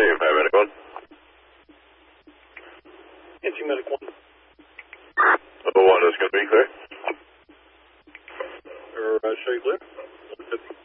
Hey, paramedic 1. NC Medic 1. Level 1 is going to be clear. Show you clear.